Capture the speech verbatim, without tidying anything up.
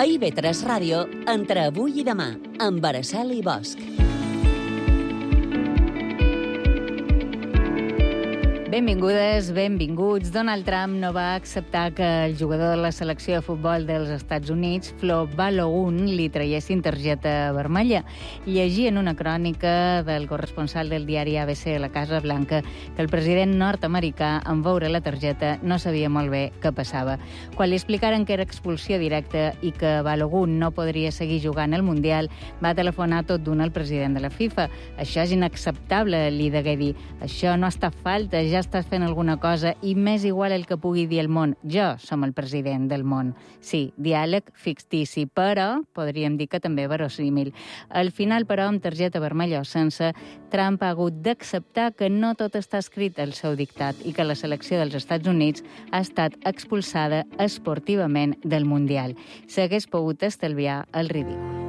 A I V tres Ràdio, entre avui i demà, amb Araceli Bosch. Benvingudes, benvinguts. Donald Trump no va acceptar que el jugador de la selecció de futbol dels Estats Units, Flo Balogun, li traiessin targeta vermella. Llegir en una crònica del corresponsal del diari A B C a la Casa Blanca que el president nord-americà, en veure la targeta, no sabia molt bé què passava. Quan li explicaren que era expulsió directa i que Balogun no podria seguir jugant al Mundial, va telefonar tot d'un al president de la FIFA. Això és inacceptable, li degué dir. Això no està falta, ja estàs fent alguna cosa i m'és igual el que pugui dir el món. Jo som el president del món. Sí, diàleg fictici, però podríem dir que també verosímil. Al final, però, amb targeta vermella o sense, Trump ha hagut d'acceptar que no tot està escrit al seu dictat i que la selecció dels Estats Units ha estat expulsada esportivament del Mundial. S'hagués pogut estalviar el ridícul.